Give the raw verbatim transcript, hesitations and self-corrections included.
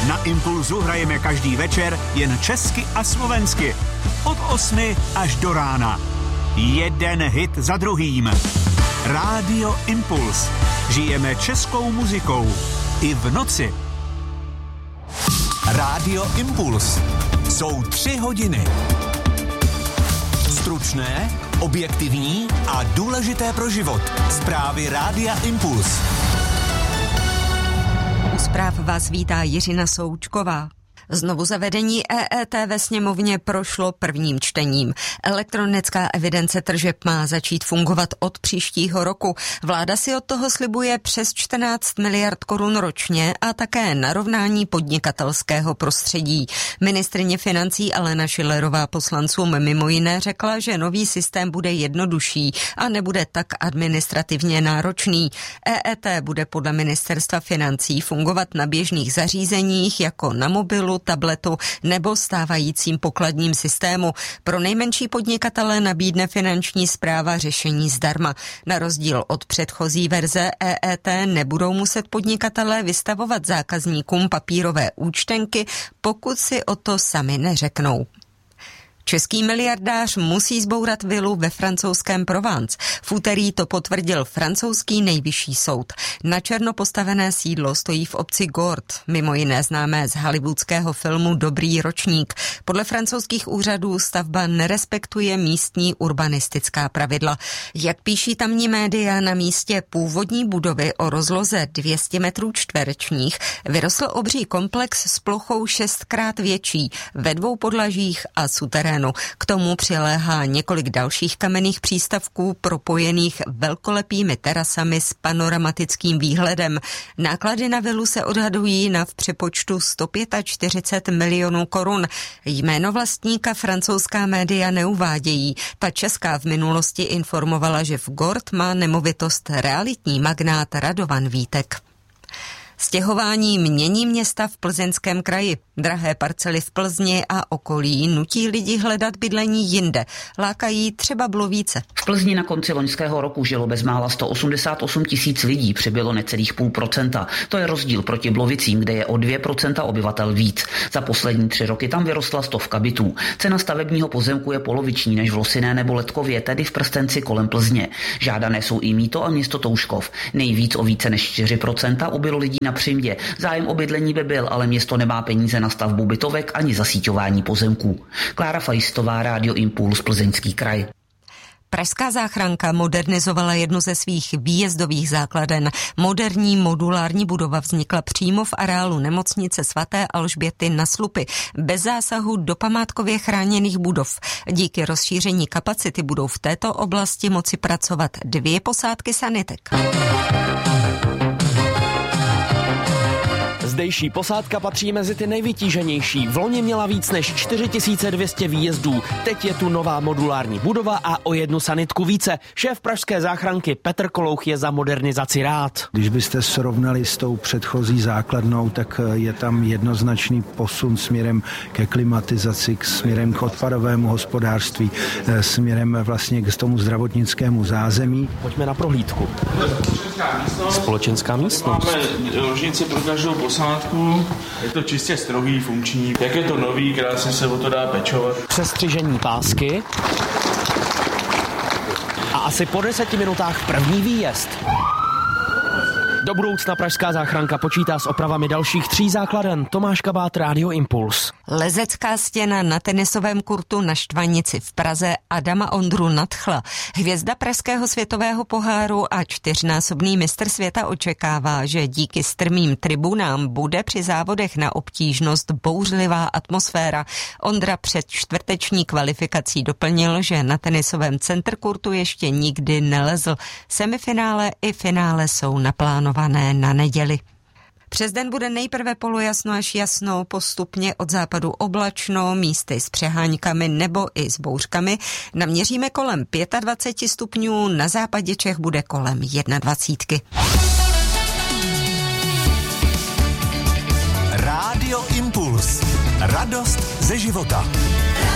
Na Impulzu hrajeme každý večer jen česky a slovensky. Od osmi až do rána. Jeden hit za druhým. Rádio Impuls. Žijeme českou muzikou. I v noci. Rádio Impuls. Jsou tři hodiny. Stručné, objektivní a důležité pro život. Zprávy Rádia Impuls. U zpráv vás vítá Jiřina Součková. Znovu zavedení E E T ve sněmovně prošlo prvním čtením. Elektronická evidence tržeb má začít fungovat od příštího roku. Vláda si od toho slibuje přes čtrnáct miliard korun ročně a také narovnání podnikatelského prostředí. Ministryně financí Alena Schillerová poslancům mimo jiné řekla, že nový systém bude jednodušší a nebude tak administrativně náročný. E E T bude podle ministerstva financí fungovat na běžných zařízeních jako na mobilu, tabletu nebo stávajícím pokladním systému. Pro nejmenší podnikatele nabídne finanční správa řešení zdarma. Na rozdíl od předchozí verze E E T nebudou muset podnikatelé vystavovat zákazníkům papírové účtenky, pokud si o to sami neřeknou. Český miliardář musí zbourat vilu ve francouzském Provence. V úterý to potvrdil francouzský nejvyšší soud. Na černo postavené sídlo stojí v obci Gord, mimo jiné známé z hollywoodského filmu Dobrý ročník. Podle francouzských úřadů stavba nerespektuje místní urbanistická pravidla. Jak píší tamní média, na místě původní budovy o rozloze dvě stě metrů čtverečních vyrostl obří komplex s plochou šestkrát větší, ve dvou podlažích a suterénu. K tomu přiléhá několik dalších kamenných přístavků propojených velkolepými terasami s panoramatickým výhledem. Náklady na vilu se odhadují na v přepočtu sto čtyřicet pět milionů korun. Jméno vlastníka francouzská média neuvádějí. Ta česká v minulosti informovala, že v Gord má nemovitost realitní magnát Radovan Vítek. Stěhování mění města v Plzeňském kraji. Drahé parcely v Plzni a okolí nutí lidi hledat bydlení jinde. Lákají třeba Blovíce. V Plzni na konci loňského roku žilo bezmála sto osmdesát osm tisíc lidí, přibylo necelých půl procenta. To je rozdíl proti Blovicím, kde je o dvě procenta obyvatel víc. Za poslední tři roky tam vyrostla stovka bytů. Cena stavebního pozemku je poloviční než v Losiné nebo Letkově, tedy v prstenci kolem Plzně. Žádané jsou i Mýto a město Touškov. Nejvíc o více než čtyři procenta ubylo lidí na Přimě. Zájem o bydlení by byl, ale město nemá peníze na stavbu bytovek ani zasíťování pozemků. Klára Fajstová, Rádio Impuls, Plzeňský kraj. Pražská záchranka modernizovala jednu ze svých výjezdových základen. Moderní modulární budova vznikla přímo v areálu nemocnice svaté Alžběty na Slupi, bez zásahu do památkově chráněných budov. Díky rozšíření kapacity budou v této oblasti moci pracovat dvě posádky sanitek. Zdejší posádka patří mezi ty nejvytíženější. V loni měla víc než čtyři tisíce dvě stě výjezdů. Teď je tu nová modulární budova a o jednu sanitku více. Šéf pražské záchranky Petr Kolouch je za modernizaci rád. Když byste srovnali s tou předchozí základnou, tak je tam jednoznačný posun směrem ke klimatizaci, k směrem k odpadovému hospodářství, směrem vlastně k tomu zdravotnickému zázemí. Pojďme na prohlídku. Společenská místnost. Máme ložnici pro každou posádku. Je to čistě strohý, funkční. Jak je to nový, krásně se o to dá pečovat. Přestřižení pásky. A asi po deseti minutách první výjezd. Do budoucna pražská záchranka počítá s opravami dalších tří základen. Tomáš Kabát, Rádio Impuls. Lezecká stěna na tenisovém kurtu na Štvanici v Praze Adama Ondru nadchla. Hvězda pražského světového poháru a čtyřnásobný mistr světa očekává, že díky strmým tribunám bude při závodech na obtížnost bouřlivá atmosféra. Ondra před čtvrteční kvalifikací doplnil, že na tenisovém centrkurtu ještě nikdy nelezl. Semifinále i finále jsou naplánované na neděli. Přes den bude nejprve polojasno až jasno, postupně od západu oblačno, místy s přeháňkami nebo i s bouřkami. Naměříme kolem dvacet pět stupňů, na západě Čech bude kolem dvacet jedna. Rádio Impuls. Radost ze života.